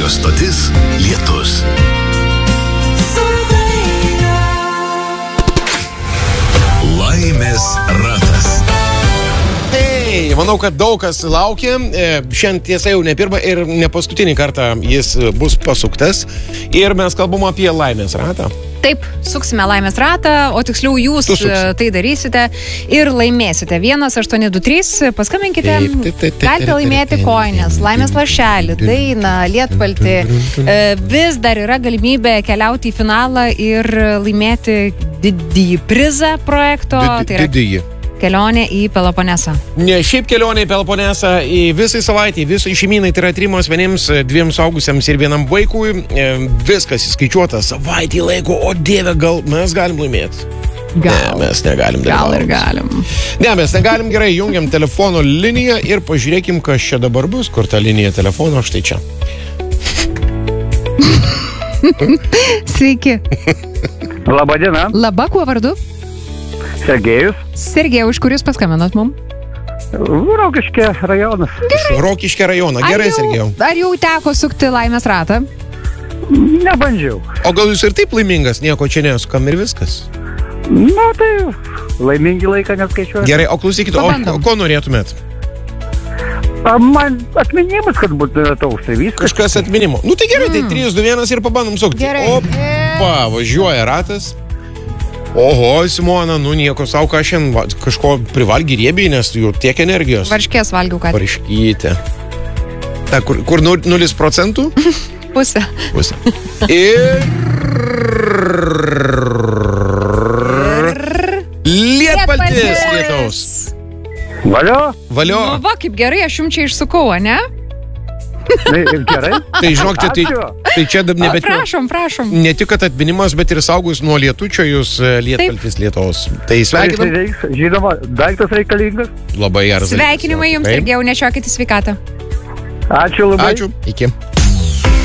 Radio stotis Lietus. Laimės ratas. Manau, kad daug kas laukia. Šiandien tiesa jau ne pirmą ir ne paskutinį kartą jis bus pasuktas. Ir mes kalbam apie laimės ratą. Taip, suksime laimės ratą, o tiksliau jūs tai darysite ir laimėsite. 1823, paskambinkite, galite laimėti kojines, laimės lašelį, dainą, lietpaltį. Vis dar yra galimybė keliauti į finalą ir laimėti didįjį prizą projekto. Didįjį. Kelionė į Peloponesą. Ne šiaip kelionė į Peloponesą, į visai savaitį, visai šeimynai, tai yra 3 asmenims, 2 suaugusiems ir 1 vaikui. Viskas įskaičiuota savaitį laiko, o dieve, gal mes galim laimėti? Gal. Ne, mes negalim. Gal ir galim. Ne, mes negalim, gerai, jungiam telefono liniją ir pažiūrėkim, kas čia dabar bus, kur ta linija telefono, štai čia. Sveiki. Labadiena. Laba, kuo vardu? Sergejus. Sergejau, iš kur jūs paskambinot mum? Rokiškė rajonas. Rokiškė rajoną. Gerai, Sergejau. Ar jau teko sukti laimės ratą? Nebandžiau. O gal jūs ir taip laimingas, nieko čia nesukam ir viskas? Na tai laimingi laiką neskaičiuoju. Gerai, o klausykit, o ko norėtumėt? Man atminimas, kad būtų toks ir viskas. Kažkas atminimo. Nu tai gerai, tai 3, 2, 1 ir pabandom sukti. Gerai. Opa, važiuoja ratas. Oho, Simona, nu nieko savo, ką šiandien kažko privalgi riebiai, nes jau tiek energijos. Varškės valgiau ką. Varškytė. Ta, kur 0%? Pusė. Ir... Lietpaltis lietaus. Valio? Valio. Nu va, kaip gerai, aš jums čia išsukau, ne? Gerai. Tai žinokite, tai čia nebe... Prašom. Ne tik, kad atminimas, bet ir saugus nuo lietučio jūs lietpaltis lietaus. Tai sveikinam. Žinoma, daiktas reikalingas. Labai geras. Sveikinimai jums, Sergejau, nešiokite sveikatą. Ačiū labai. Ačiū. Iki.